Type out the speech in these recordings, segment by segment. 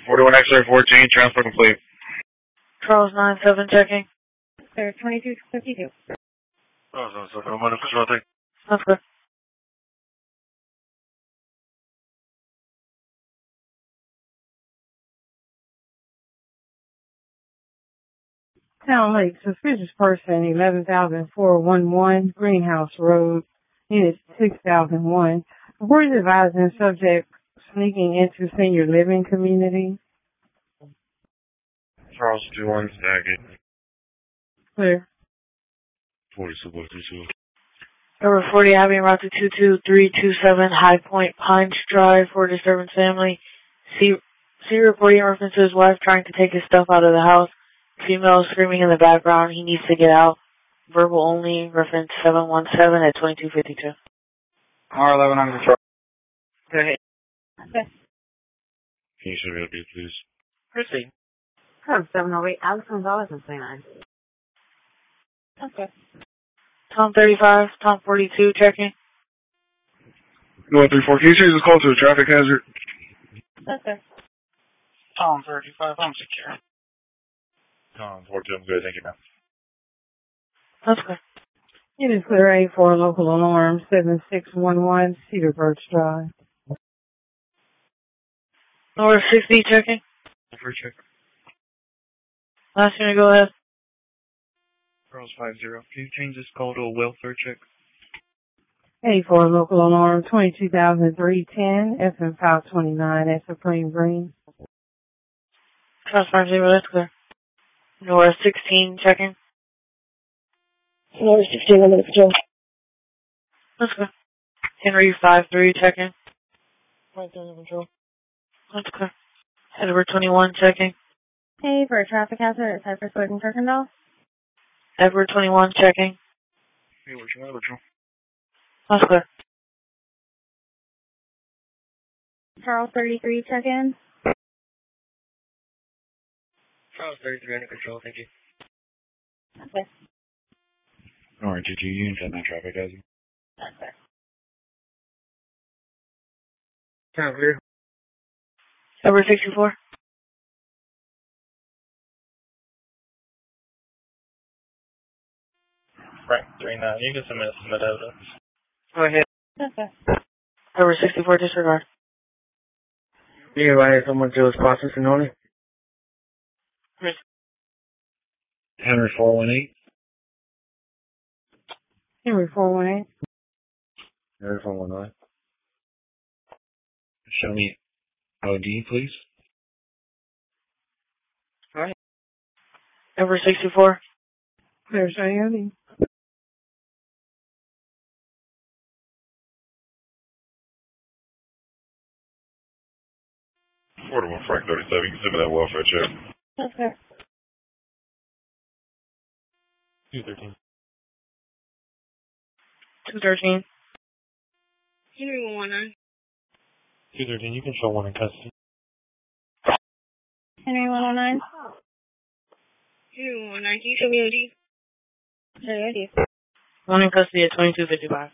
41 X-ray 14, transfer complete. Charles 97 checking. Clear 2252. Charles 97, I'm under control, thank you. That's good. Town Lake, suspicious person, 11,411 Greenhouse Road, unit 6001. Report is advising subject sneaking into senior living community. Charles 21, second. Clear. 42, 42. Number 40, Abbey Route 22327 High Point Pines Drive for disturbance family. See reporting references wife trying to take his stuff out of the house. Female screaming in the background. He needs to get out. Verbal only. Reference 717 at 2252. R11 on control. Go ahead. Okay. Can you show me the beat, please? Proceed. Code 708, Alex Gonzalez and 29. Okay. Tom 35, Tom 42 checking. 134, can you change this call to a traffic hazard? Okay. Tom 35, I'm secure. Tom 42, I'm good, thank you, ma'am. That's good. It is clear A for local alarm 7611 Cedar Birch Drive. North 60 checking. For check. Last unit, go ahead. Charles 50, can you change this call to a welfare check? A for local alarm 22,310 FM 529 at Supreme Green. Charles 50, that's clear. North 16 checking. North 16, under control. That's good. Henry 53 checking. Right under control. That's clear. Edward 21 checking. Hey, for a traffic hazard at Cypress Wood and Kirkendall. Edward 21 checking. Hey, where's your control? That's clear. Charles 33, check in. Charles 33 under control, thank you. Okay. Alright, GG, you can send that traffic hazard. Okay. Sounds clear. Edward 64. Right, 39, you can submit evidence. Go ahead. Okay. Edward 64, disregard. You invite someone to his processing only? Henry 418. Henry 418. Henry 419. Show me OD, please. Alright. Edward 64. Clear Shayoni. Order 1 Frank 37, you can send me that welfare check. Okay. 213. 213. Henry 119. 213, you can show one in custody. Henry 109. Henry 119, can you show me OD? Show me OD. One in custody at 2255.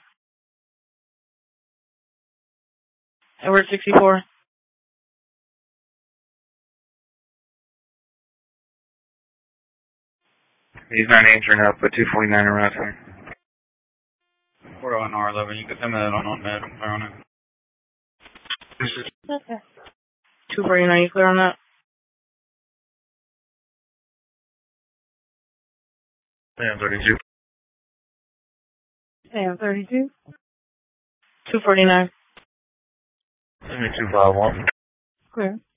Edward 64. He's not answering up, but 249 around here. Order on R11, you can send me that on med. On it. Okay. 249, you clear on that? Sam 32. Sam 32. 249. Send me 251. Clear.